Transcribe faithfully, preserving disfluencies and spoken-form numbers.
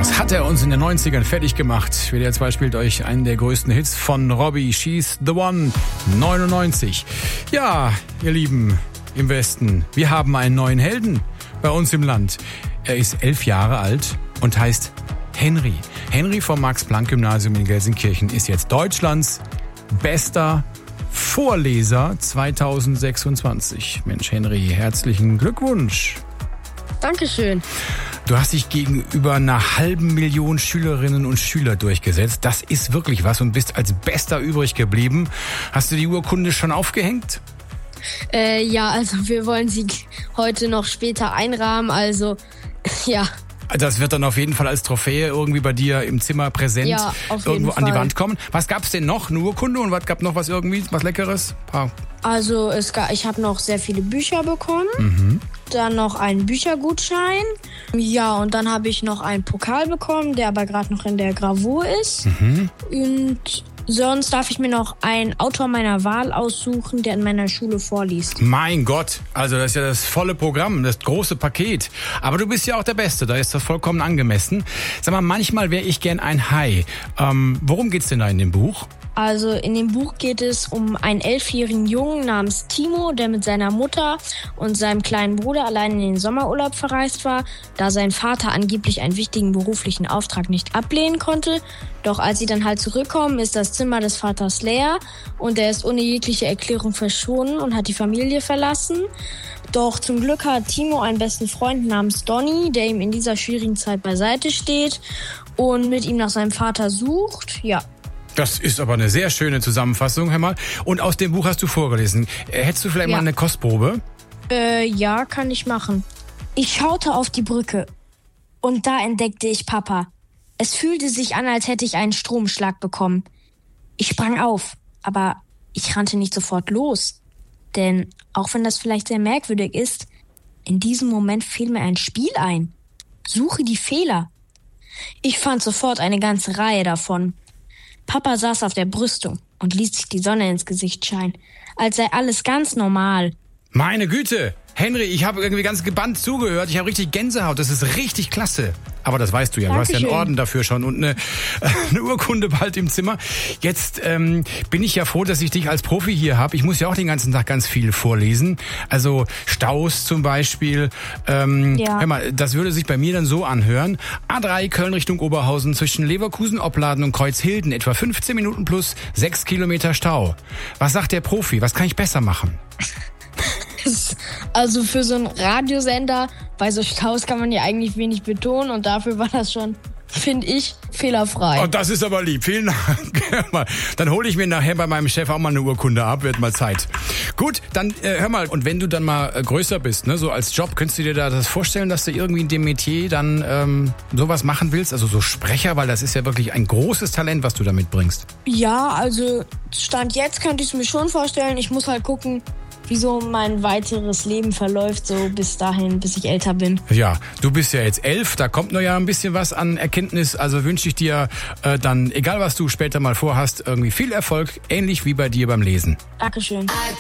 Was hat er uns in den neunzigern fertig gemacht? W D R zwei spielt euch einen der größten Hits von Robbie. She's the One, neunundneunzig. Ja, ihr Lieben im Westen, wir haben einen neuen Helden bei uns im Land. Er ist elf Jahre alt und heißt Henry. Henry vom Max-Planck-Gymnasium in Gelsenkirchen ist jetzt Deutschlands bester Vorleser zweitausendsechsundzwanzig. Mensch, Henry, herzlichen Glückwunsch. Dankeschön. Du hast dich gegenüber einer halben Million Schülerinnen und Schüler durchgesetzt. Das ist wirklich was und bist als Bester übrig geblieben. Hast du die Urkunde schon aufgehängt? Äh, ja, also wir wollen sie heute noch später einrahmen, also ja. Das wird dann auf jeden Fall als Trophäe irgendwie bei dir im Zimmer präsent ja, auf jeden irgendwo Fall. an die Wand kommen. Was gab's denn noch? Eine Urkunde und was gab noch was irgendwie, was Leckeres? Ah. Also es gab, ich habe noch sehr viele Bücher bekommen, Mhm. dann noch einen Büchergutschein, ja, und dann habe ich noch einen Pokal bekommen, der aber gerade noch in der Gravur ist. Mhm. Und sonst darf ich mir noch einen Autor meiner Wahl aussuchen, der in meiner Schule vorliest. Mein Gott, also das ist ja das volle Programm, das große Paket. Aber du bist ja auch der Beste, da ist das vollkommen angemessen. Sag mal, manchmal wäre ich gern ein Hai. Ähm, worum geht's denn da in dem Buch? Also in dem Buch geht es um einen elfjährigen Jungen namens Timo, der mit seiner Mutter und seinem kleinen Bruder allein in den Sommerurlaub verreist war, da sein Vater angeblich einen wichtigen beruflichen Auftrag nicht ablehnen konnte. Doch als sie dann halt zurückkommen, ist das Zimmer des Vaters leer und er ist ohne jegliche Erklärung verschwunden und hat die Familie verlassen. Doch zum Glück hat Timo einen besten Freund namens Donny, der ihm in dieser schwierigen Zeit beiseite steht und mit ihm nach seinem Vater sucht. Ja. Das ist aber eine sehr schöne Zusammenfassung, hör mal. Und aus dem Buch hast du vorgelesen. Äh, Hättest du vielleicht Ja. mal eine Kostprobe? Äh, ja, kann ich machen. Ich schaute auf die Brücke und da entdeckte ich Papa. Es fühlte sich an, als hätte ich einen Stromschlag bekommen. Ich sprang auf, aber ich rannte nicht sofort los. Denn, auch wenn das vielleicht sehr merkwürdig ist, in diesem Moment fiel mir ein Spiel ein. Suche die Fehler. Ich fand sofort eine ganze Reihe davon. Papa saß auf der Brüstung und ließ sich die Sonne ins Gesicht scheinen, als sei alles ganz normal. Meine Güte, Henry, ich habe irgendwie ganz gebannt zugehört. Ich habe richtig Gänsehaut. Das ist richtig klasse. Aber das weißt du ja. Du hast ja einen Dankeschön. Orden dafür schon und eine, eine Urkunde bald im Zimmer. Jetzt ähm, bin ich ja froh, dass ich dich als Profi hier habe. Ich muss ja auch den ganzen Tag ganz viel vorlesen. Also Staus zum Beispiel. Ähm, Ja. Hör mal, das würde sich bei mir dann so anhören. A drei Köln Richtung Oberhausen zwischen Leverkusen, Opladen und Kreuzhilden. Etwa fünfzehn Minuten plus sechs Kilometer Stau. Was sagt der Profi? Was kann ich besser machen? Also für so einen Radiosender, bei so Staus kann man ja eigentlich wenig betonen und dafür war das schon, finde ich, fehlerfrei. Oh, das ist aber lieb. Vielen Dank. Dann hole ich mir nachher bei meinem Chef auch mal eine Urkunde ab. Wird mal Zeit. Gut, dann äh, hör mal. Und wenn du dann mal äh, größer bist, ne, so als Job, könntest du dir da das vorstellen, dass du irgendwie in dem Metier dann ähm, sowas machen willst? Also so Sprecher, weil das ist ja wirklich ein großes Talent, was du da mitbringst. Ja, also Stand jetzt könnte ich es mir schon vorstellen. Ich muss halt gucken, wie so mein weiteres Leben verläuft, so bis dahin, bis ich älter bin. Ja, du bist ja jetzt elf, da kommt noch ja ein bisschen was an Erkenntnis. Also wünsche ich dir äh, dann, egal was du später mal vorhast, irgendwie viel Erfolg, ähnlich wie bei dir beim Lesen. Dankeschön.